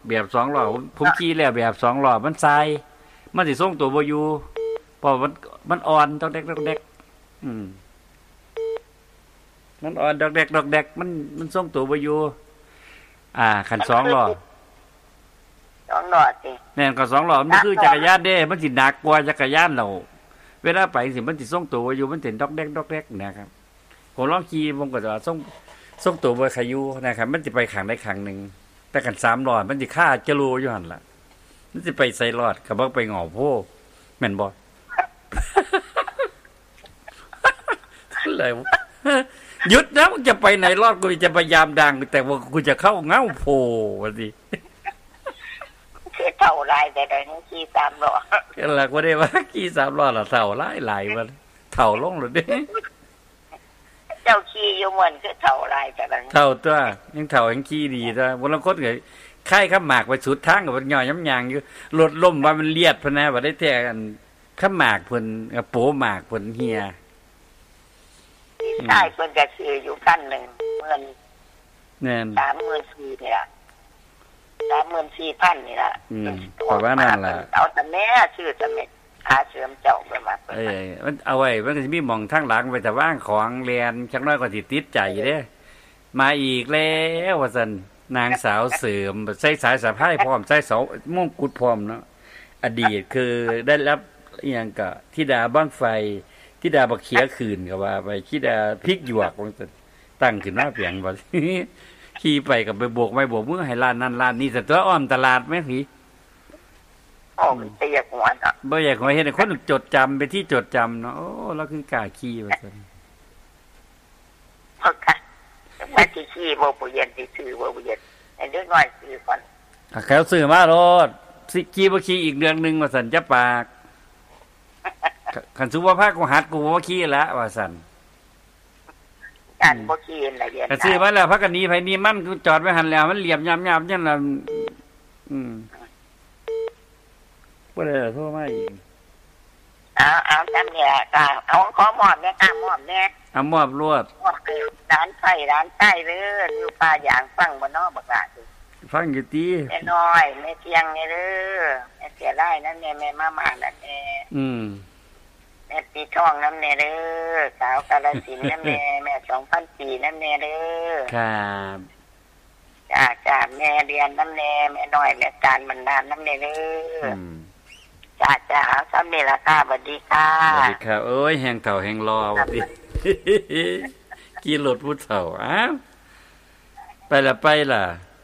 แบบ2ล้อผมขี่แล้วแบบ2ล้อมันทรายมันสิส่งตัวบ่อยู่เพราะมันอ่อนดอกแดกมันอ่อนดอกแดกมันส่งตัวบ่อยู่คัน2ล้อสิแม่นก็2ล้อมันคือจักรยานเด้มันสิหนักกว่าจักรยานเราเวลาไปสิมันสิส่งตัวบ่อยู่มันสิดอกแดกนะครับผมลองขี่ผมก็จะส่งตัวบ่ขยูนะครับมันสิไปข้างใดข้างนึงแต่กัน3ล้อมันสิค่ากิโลอยู่หั่นล่ะมันสิไปใส่รอดก็บ่ไปงอโพแม่นบ่เลยหยุดนะมึงจะไปไหนรอดกูจะพยายามดังแต่ว่ากูจะเข้าเงาโพว่าสิคือเท่าไรแต่ได้ขี่3ล้อก็ล่ะบ่ได้ว่าขี่3ล้อล่ะเท่าหลายว่าเท่าลงแล้วเด้เจ้าขี่อยู่ม่วนคือเท่าไรแต่ละเท่าตัวยังเท่ายังขี่ดีตัวบ่ลางคนก็ค่ายข้ามหมากไปสุดทางก็ย่อยย้ำยางอยู่รถล้มว่ามันเลียดพุ่นนะบ่ได้แท้กันข้ามหมากเพิ่นโปหมากเพิ่นเฮียใช่เพิ่นก็ซื้ออยู่กันนึงแม่น 34,000นี่ล่ะ 34,000นี่ล่ะเพราะว่านั่นล่ะเอาแต่แม่ชื่อแต่แม่หาเสริมเจ้าไปมามันเอาไว้มันก็สิมีหม่องทางหลังไปแต่ว่างของแลนจักน้อยก็สิติดใจเด้มาอีกแล้วว่าซั่นนางสาวเสริมใส่สายสะพายพร้อมใส่เสามงกุฎพร้อมเนาะอดีตคือได้รับอีหยังก็ธิดาบั้งไฟธิดาบักเขียคืนก็ว่าไปธิดาพริกหยวกว่าซั่นตั้งขึ้นมาเปียงบ่ขี่ไปก็ไปโบกไม้โบกมือให้ร้านนั้นร้านนี้แต่ตัวอ้อมตลาดแม่ผีเตียกหัวเนาะบ่อยากให้เห็นคนจดจำเป็นที่จดจำเนาะโอ้เราคือกล้าขี่ว่าซั่นเพราะกันว่าสิขี่บ่ผู้เย็นสิซื้อบ่ผู้เย็นไอ้เด็กน้อยซื้อก่อนเขาซื้อมาโลดสิขี่บ่ขี่อีกเดือนนึงว่าซั่นจะปากคันสุว่าพากูหัดกูบ่ขี่แล้วว่าซั่นกันบ่ขี่ละเย็นก็ซื้อมาแล้วพักกันนี้ไผนี่มันกูจอดไว้หั่นแล้วมันเหลี่ยมยามๆจังล่ะบ่ได้โทรมาอีกเอาจำเนี่ยก็เอาขอมอบเนี่ยมอบเนี่ยมอบรวดมอบร้านไฟร้านใต้เด้ออยู่ป่าอย่างฟังบ่เนาะบักล่ะฟังอยู่ติแม่น้อยแม่เที่ยงนี่เด้อแม่เสียได้นั่นแม่มานั่นแม่แม่ปีทองนำแน่เด้อสาวกาฬสินธุ์นำแม่2,000 ปีนำแน่เด้อครับจ้าแม่เรียนนำแน่แม่น้อยแม่การบรรดาลนำแน่เด้อจ้าซ้ำนี่ล่ะค่ะสวัสดีค่ะสวัสดีครับโอ้ยแห่งเฒ่าแห่งรอว่าติขี่รถผู้เฒ่าไปล่ะ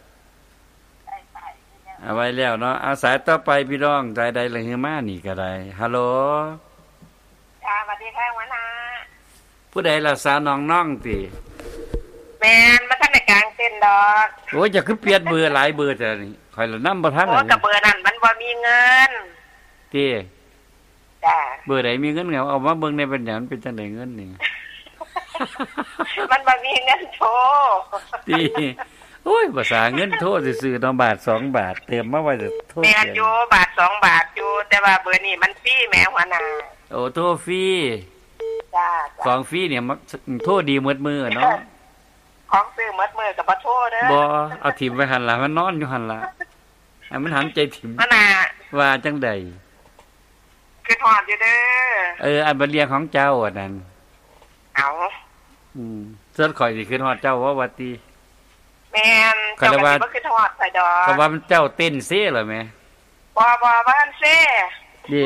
เอาไว้แล้วเนาะเอาสายต่อไปพี่น้องใจใดเลยฮือมานี่ก็ได้ฮัลโหลสวัสดีค่ะหัวหน้าผู้ใดล่ะสาวน้องติแม่นบ่ทันได้กลางเต้นดอกโอ้ยจะคือเปลี่ยนเบอร์หลายเบอร์แต่นี่ข่อยละนำบ่ทันก็เบอร์นั้นมันบ่มีเงินติจ้าเบอร์ใดมีเงินเอามาเบิ่งในเป็นหยังเป็นจังได๋เงินนี่มันบ่มีเงินโทรติโอ้ยภาษาเงินโทรซื่อๆบาท2บาทเติมมาไว้จะโทรแม่นอยู่บาท2บาทอยู่แต่ว่าเบอร์นี้มันฟรีแม่หัวหน้าโอ้โทรฟรีจ้าของฟรีเนี่ยโทรดีหมดมือเนาะของซื้อหมดมือก็บ่โทรเด้อบ่เอาถิ่มไว้หั่นล่ะมันนอนอยู่หั่นล่ะให้มันหันใจถิ่มหัวหน้าว่าจังได๋คือทอดอยู่เด้ออันบ่เรียงของเจ้าอันนั้นเอาส่วนข่อยสิคือฮอดเจ้าว่าติแม่นเจ้าก็บ่คือทอดใส่ดอกก็ว่ามันเจ้าเต้นเซ่เหรอแม่บ่บ่ทันเซ่ดี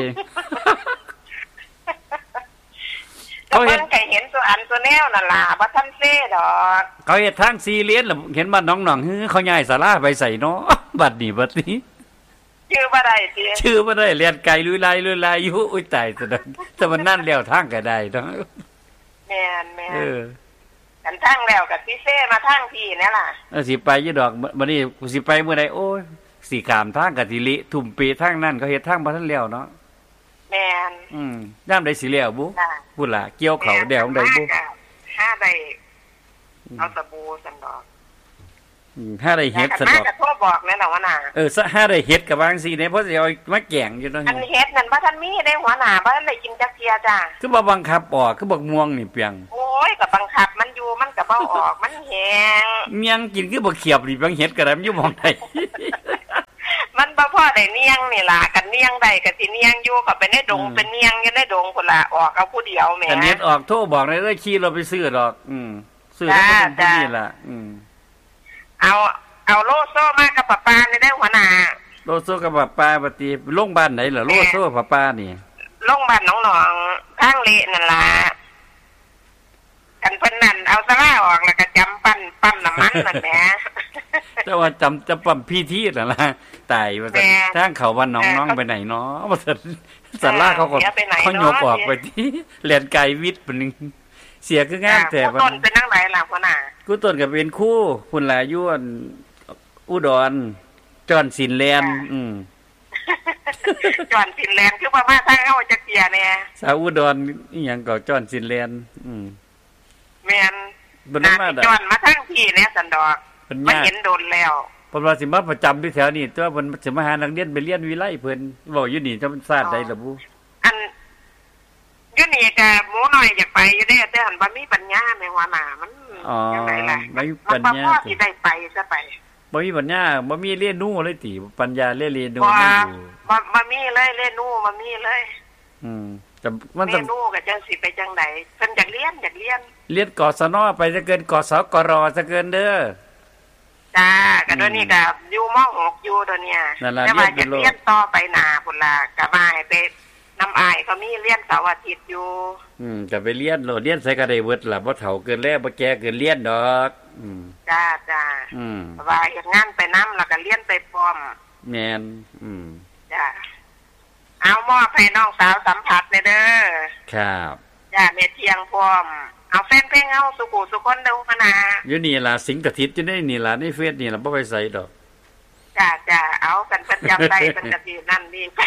เขาเห็นตัวอันตัวแนวนั่นล่ะบ่ทันเซ่ดอกเขาเฮ็ดทาง4เลนแล้วเห็นบ้านน้องๆฮือเขาย้ายศาลาไปใส่เนาะบัดนี้ชื่อบ่ได้ติชื่อบ่ได้เรียนไกลลุยลายอยู่อุ้ยตายซะดอกแต่มันนั่นแล้วทางก็ได้เนาะแม่นกันทางแล้วก็สิเซ่มาทางพี่นั่นล่ะสิไปอยู่ดอกบัดนี้กูสิไปมื้อใดโอ้ยสิข้ามทางก็สิเละทุ่มเปทางนั้นเขาเฮ็ดทางบ่ทันแล้วเนาะแม่นยามใดสิแล้วบุพูดล่ะเกี่ยวเขาแดวของใดบุถ้าได้เอาสบู่ซั่นดอกถ้าได้เฮ็ดซั่นดอกก็โทรบอกแม่นหัวหน้าถ้าได้เฮ็ดก็วางสิเนี่ยเพราะสิเอามาแกงอยู่เนาะอันเฮ็ดนั่นบ่ทันมีได้หัวหน้าบ่ทันได้กินจักเที่ยจ้าคือบ่บังคับออกคือบักม่วงนี่เปียงโอ้ยก็บังคับมันอยู่มันก็บ่ออกมันแห้งเมียงกินคือบ่เขียบนี่บังเฮ็ดก็ได้มันอยู่หม้องใดได้เนียงนี่ล่ะกันเนียงได้ก็สิเนียงอยู่ก็เป็นในดงเป็นเนียงอยู่ในดงพุ่นล่ะออกเอาผู้เดียวแหมอันนี้ออกโทรบอกได้เลยขี่เราไปซื้อดอกซื้อแล้วก็เป็นผู้นี่ล่ะเอาโลโซ่มากับป้านี่ได้หัวหน้าโลโซ่กับป้าปฏิโรงพยาบาลไหนเหรอโลโซ่ป้านี่โรงพยาบาลหนองๆข้างเละนั่นล่ะกันเพิ่นนั่นเอาสลาออกแล้วก็จำปั้นน้ำมันนั่นแหละแต่ว่าจะปั๊มพี่ที่นั่นล่ะตายว่าทางเขาว่าน้องไปไหนเนาะว่าสลาเขายกออกไปที่แล่นไกลวิทย์ปนึงเสียคืองามแต่ว่าต้นเป็นจังได๋ล่ะพ่อน่ะกูต้นก็เป็นคู่พุ่นล่ะอยู่อุดรจอนศิลแลนด์จอนศิลแลนด์คือว่ามาทางเฮาจักเที่ยแน่สาวอุดรอีหยังก็จอนศิลแลนด์แม่นจอนมาทางพี่แน่สันดอกมันเห็นโดนแล้วเพิ่นว่าสิมาประจำอยู่แถวนี้แต่ว่าเพิ่นสิมาหานักเรียนไปเรียนวิไลเพิ่นเว้าอยู่นี่จะมันซาดได้ล่ะบุอันอยู่นี่ก็หมูน้อยอยากไปอยู่เด้แต่หันบ่มีปัญญาแม่ว่าน่ะมันจังได๋ล่ะบ่มีปัญญาสิได้ไปซะไปบ่มีปัญญาบ่มีเรียนรู้เลยติปัญญาเรียนรู้บ่มีเลยเรียนรู้บ่มีเลยแต่มันต้องเรียนรู้ก็จังสิไปจังได๋เพิ่นอยากเรียนกศนไปซะเกินกสกรซะเกินเด้อจ้าก็ตอนนี้ก็อยู่ม.6อยู่ตอนเนี้ยแต่ว่าจะเรียนต่อไปหน้าพุ่นล่ะก็มาให้ไปนำอ้ายเขามีเรียนเสาร์อาทิตย์อยู่ก็ไปเรียนโลดเรียนใส่ก็ได้เบิดล่ะบ่เฒ่าเกินแล้วบ่แก่เกินเรียนดอกจ้าว่าเฮ็ดงานไปนำแล้วก็เรียนไปพร้อมแม่นจ้าเอามอบให้น้องสาวสัมผัสเด้อครับจ้าแม่เที่ยงพร้อมเอาแฟนเพลงเอาสุขุสุคนเด้อพะนะอยู่นี่ล่ะสิงกะทิตอยู่ในนี่ล่ะในเฟซนี่ล่ะบ่ไปใส่ดอกจ้าเอากันประจำได้เป็นกะทินั่นนี่ไป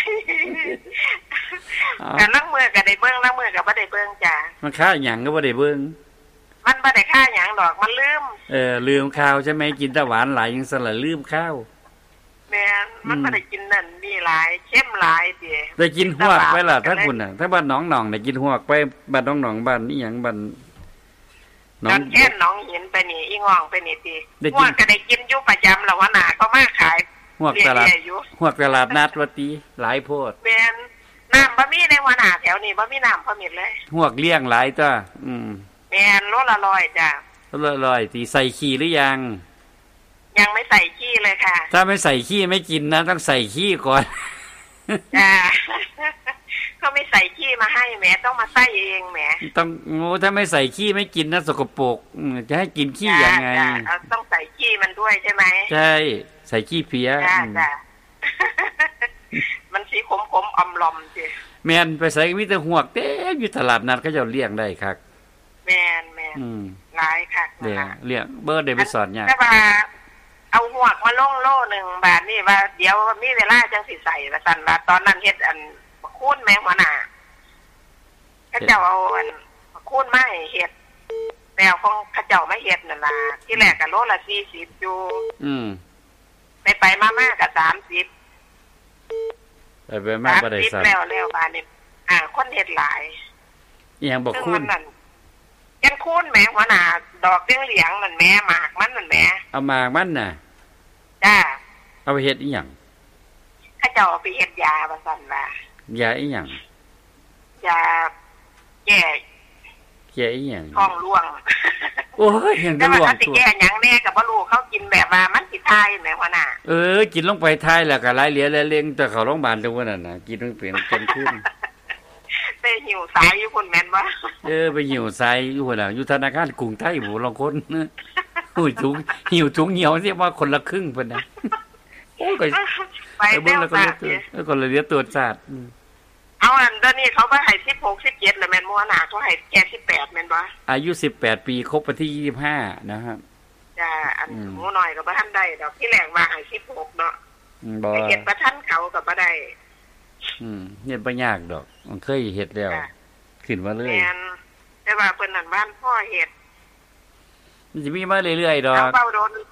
กันลังมือก็ได้เบิ่งลังมือก็บ่ได้เบิ่งจ้ามันค่าหยังก็บ่ได้เบิ่งมันบ่ได้ค่าหยังดอกมันลืมลืมข้าวใช่มั้ยกินแต่หวานหลายจังซั่นล่ะลืมข้าวแม่นมันบ่ได้กินนั่นนี่หลายเข้มหลายติได้กินฮวกไปล่ะถ้าคุณน่ะถ้าบ้านหนองได้กินฮวกไปบ้านหนองบ้านอีหยังบ้านน้องแค่น้องเห็นไปนี่อีง่องไปนี่ติฮวกก็ได้กินอยู่ประจำแล้วว่าน่ะก็มาขายฮวกตลาดนัดว่าติหลายโพดแม่นน้ำบ่มีในว่าน่ะแถวนี้บ่มีน้ำพอมิดเลยฮวกเลี้ยงหลายจ้ะแม่นโลละ100จ้ะโลละ100ติใส่ขี้หรือยังไม่ใส่ขี้เลยค่ะถ้าไม่ใส่ขี้ไม่กินนะต้องใส่ขี้ก่อนจ้าเขาไม่ใส่ขี้มาให้แหมต้องมาใส่เองแหมต้องถ้าไม่ใส่ขี้ไม่กินนะสกปรกจะให้กินขี้ยังไงต้องใส่ขี้มันด้วยใช่ไหมใช่ใส่ขี้เพี้ยจ้ามันสีขมๆอมลอมสิแม่นไปใส่มีแต่หวกเต้อยู่ตลาดนัดเขาจะเลี้ยงได้ครับแม่นหลายค่ะเลี้ยงเบิร์ดเดไปสอนเนี่ยแต่ว่าเอาหวกมาลงโล่1 บาทนี่ว่าเดี๋ยวมีเวลาจังสิใส่ว่าซั่นว่าตอนนั้นเฮ็ดอันคูนแม่หัวหน้าเขาเจ้าเอาอันคูนมาให้เฮ็ดแล้วของเขาเจ้ามาเฮ็ดนั่นล่ะที่แรกก็โลละ40อยู่ไปมาๆก็30 ไปมากบ่ได้ 30แล้วบาดนี้คนเฮ็ดหลายอีหยังบ่คูนยังคูนแม่หัวหน้าดอกเหลืองๆนั่นแม่หมากมันนั่นแม่เอาหมากมันน่ะจ้าเอาไปเฮ็ดอีหยังเขาเจ้าเอาไปเฮ็ดยาว่าซั่นว่ายาอีหยังยาแก้อีหยังท้องร่วงโอ้ยยังจะร่วงตัวแก้หยังแม่ก็บ่รู้เขากินแบบว่ามันสิทายแม่หัวหน้ากินลงไปทายแล้วก็หลายเหลือแล้วเลี้ยงแต่เข้าโรงพยาบาลตัวนั้นน่ะกินเปลี่ยนจนขึ้นไปหิวสายอยู่พุ่นแม่นบ่ไปหิวสายอยู่พุ่นน่ะอยู่ธนาคารกรุงไทยบ่ลองคนหิวถุงเหี่ยวสิว่าคนละครึ่งเพิ่นน่ะโอ้ยไปเบิ่งแล้วก็เลยเรียกตัวศาสตร์เอาอันตอนนี้เขาบ่ให้16 17แล้วแม่นบ่น่ะเขาให้แก่18แม่นบ่อายุ18ปีครบวันที่25นะครับจ้าอันหมูน้อยก็บ่ทันได้ดอกที่แรกว่าให้16เนาะบ่เฮ็ดบ่ทันเขาก็บ่ได้เฮ็ดบ่ยากดอกมันเคยเฮ็ดแล้วขึ้นมาเลยแม่นแต่ว่าเพิ่นนั่นบ้านพ่อเฮ็ดมันสิมีมาเรื่อยๆดอกเฝ้าโดน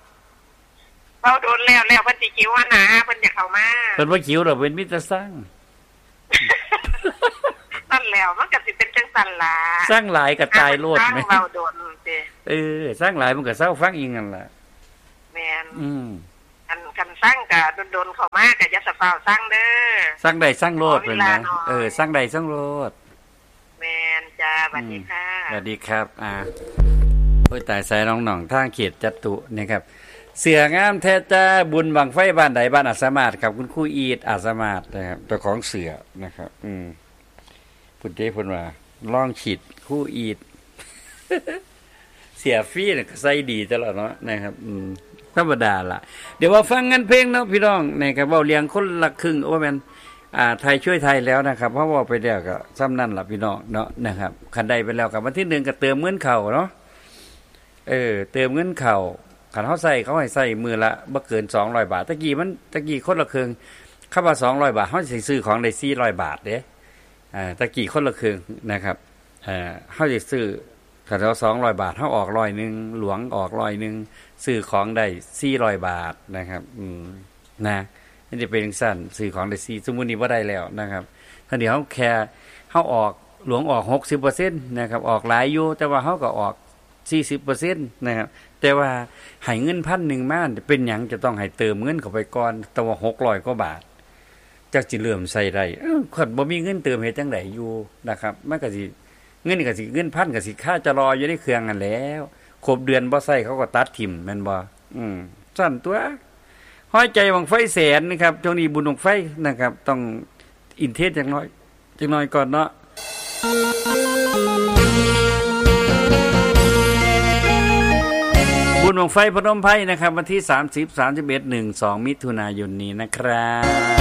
แล้วเพิ่นสิคิวว่านะเพิ่นจะเข้ามาเพิ่นบ่คิวดอกเพิ่นมีแต่สร้างนั่นแล้วมันก็สิเป็นจังซั่นล่ะสร้างหลายก็ตายโลดแม่เฝ้าโดนสิสร้างหลายมันก็เศร้าฟังอีกนั่นล่ะแม่นคันสั่งกะโดนๆเข้ามาก็อย่าสะเฝ้าสั่งเด้อสั่งได้สั่งโลดเพิ่นนะสั่งได้สั่งโลดแม่นจ้าสวัสดีค่ะสวัสดีครับโอ้ยตายใส่น้องๆทางเขตจตุนะครับเสืองามแท้จ้าบุญบังไฟบ้านใดบ้านอาสมาศครับคุณครูอีดอาสมาศนะครับเจ้าของเสือนะครับพุ่นเด้เพิ่นว่าลองฉีดครูอีด เสียฟรีเนี่ยก็ใส่ดีตลอดเนาะนะครับธรรมดาล่ะเดี๋ยวว่าฟังงานเพลงเนาะพี่น้องนะครับเว้าเลี้ยงคนละครึ่งว่าแม่นไทยช่วยไทยแล้วนะครับเพราะว่าไปแล้วก็ซ้ำนั่นล่ะพี่น้องเนาะนะครับคันใดไปแล้วกับวันที่1ก็เติมเงินเข้าเนาะเติมเงินเข้าคันเฮาใส่เขาให้ใส่มือละบ่เกิน200บาทตะกี้คนละครึ่งคำว่า200บาทเฮาสิซื้อของได้400บาทเด้ตะกี้คนละครึ่งนะครับเฮาสิซื้อถ้าเรา200บาทเฮาออก100นึงหลวงออก100นึงซื้อของได้400บาทนะครับนะมันจะเป็นจังซั่นซื้อของได้4สมมุตินี้บ่ได้แล้วนะครับถ้าเดี๋ยวแค่เฮาออกหลวงออก 60% นะครับออกหลายอยู่แต่ว่าเฮาก็ออก 40% นะครับแต่ว่าให้เงิน 1,000 มาเป็นหยังจะต้องให้เติมเงินเข้าไปก่อนแต่ว่า600กว่าบาทจักสิเริ่มใส่ได้คนบ่มีเงินเติมเฮ็ดจังได๋อยู่นะครับมันก็สิเงินก็สิเงิน1,000ก็สิค่าจะรออยู่ในเครื่องนั่นแล้วครบเดือนบ่ใช้เขาก็ตัดทิ่มแม่นบ่ซั่นตัวห้อยใจบังไฟแสนนะครับช่วงนี้บุญบังไฟนะครับต้องอินเทสจักหน่อยก่อนเนาะบุญบังไฟพนมไพรนะครับวันที่30 31 1 2มิถุนายนนี้นะครับ